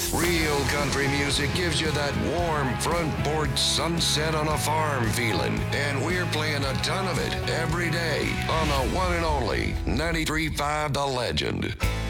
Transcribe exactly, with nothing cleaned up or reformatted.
Real country music gives you that warm front porch sunset on a farm feeling. And we're playing a ton of it every day on the one and only ninety-three point five The Legend.